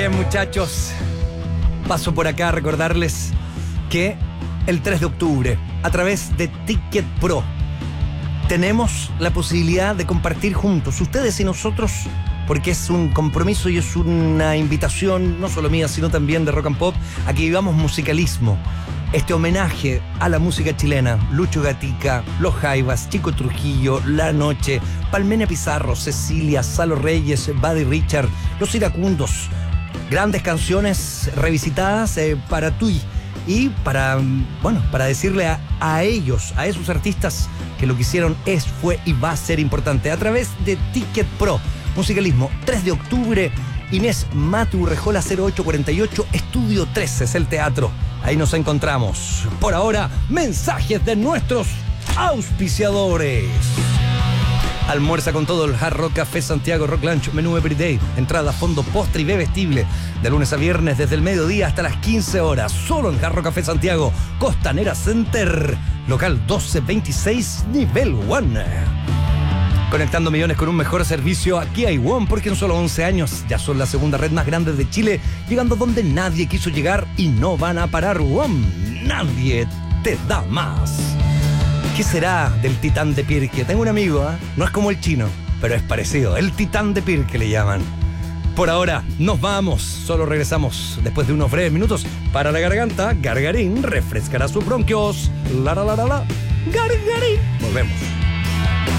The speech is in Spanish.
Bien, muchachos, paso por acá a recordarles que el 3 de octubre, a través de Ticket Pro, tenemos la posibilidad de compartir juntos, ustedes y nosotros, porque es un compromiso y es una invitación, no solo mía, sino también de Rock and Pop, a que vivamos musicalismo. Este homenaje a la música chilena: Lucho Gatica, Los Jaivas, Chico Trujillo, La Noche, Palmena Pizarro, Cecilia, Salo Reyes, Buddy Richard, Los Iracundos. Grandes canciones revisitadas para Tui y para decirle a ellos, a esos artistas que lo que hicieron fue y va a ser importante. A través de Ticket Pro, musicalismo, 3 de octubre, Inés Matu Rejola 0848, Estudio 13 es el teatro. Ahí nos encontramos. Por ahora, mensajes de nuestros auspiciadores. Almuerza con todo el Hard Rock Café Santiago Rock Lunch, menú everyday, entrada, fondo, postre y bebestible. De lunes a viernes desde el mediodía hasta las 15 horas. Solo en Hard Rock Café Santiago, Costanera Center, local 1226, nivel 1. Conectando millones con un mejor servicio. Aquí hay WOM, porque en solo 11 años ya son la segunda red más grande de Chile, llegando donde nadie quiso llegar y no van a parar. WOM, nadie te da más. ¿Qué será del Titán de Pirque? Tengo un amigo, no es como el chino, pero es parecido. El Titán de Pirque le llaman. Por ahora, nos vamos. Solo regresamos después de unos breves minutos para la garganta. Gargarín refrescará sus bronquios. La, gargarín. Volvemos.